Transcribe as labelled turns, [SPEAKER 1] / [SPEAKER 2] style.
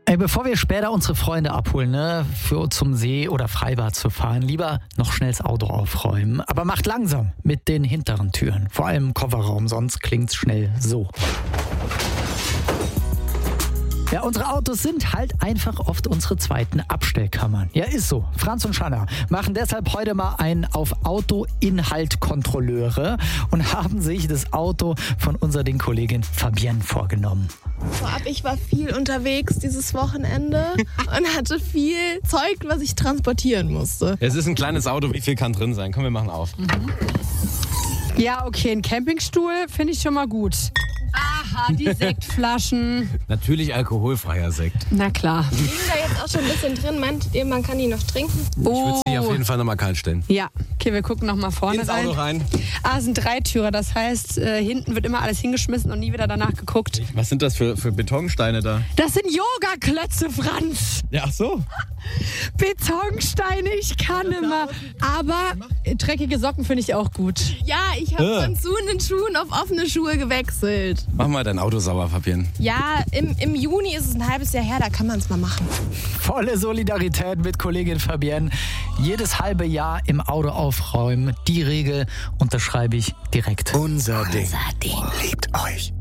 [SPEAKER 1] Ey, bevor wir später unsere Freunde abholen, zum See oder Freibad zu fahren, lieber noch schnell das Auto aufräumen. Aber macht langsam mit den hinteren Türen, vor allem im Kofferraum, sonst klingt's schnell so. Ja, unsere Autos sind halt einfach oft unsere zweiten Abstellkammern. Ja, ist so. Franz und Shanna machen deshalb heute mal einen auf Autoinhaltkontrolleure und haben sich das Auto von unserer Kollegin Fabienne vorgenommen.
[SPEAKER 2] Vorab, ich war viel unterwegs dieses Wochenende und hatte viel Zeug, was ich transportieren musste.
[SPEAKER 3] Es ist ein kleines Auto, wie viel kann drin sein? Komm, wir machen auf.
[SPEAKER 4] Ja, okay, ein Campingstuhl finde ich schon mal gut. Aha, die Sektflaschen.
[SPEAKER 3] Natürlich alkoholfreier Sekt.
[SPEAKER 4] Na klar.
[SPEAKER 2] Die liegen da jetzt auch schon ein bisschen drin. Meint ihr, man kann die noch trinken?
[SPEAKER 3] Ich würde sie auf jeden Fall nochmal kalt stellen.
[SPEAKER 4] Ja, okay, wir gucken nochmal vorne
[SPEAKER 3] Ins Auto rein.
[SPEAKER 4] Es sind 3 Türe, das heißt, hinten wird immer alles hingeschmissen und nie wieder danach geguckt.
[SPEAKER 3] Was sind das für Betonsteine da?
[SPEAKER 4] Das sind Yogaklötze, Franz.
[SPEAKER 3] Ja, ach so.
[SPEAKER 4] Betonsteine, ich kann immer. Aber dreckige Socken finde ich auch gut.
[SPEAKER 2] Ja, ich habe von zuhenden Schuhen auf offene Schuhe gewechselt.
[SPEAKER 3] Mach mal dein Auto sauber, Fabienne.
[SPEAKER 2] Ja, im Juni ist es ein halbes Jahr her, da kann man es mal machen.
[SPEAKER 1] Volle Solidarität mit Kollegin Fabienne. Jedes halbe Jahr im Auto aufräumen. Die Regel unterschreibe ich direkt.
[SPEAKER 5] Unser Ding liebt euch.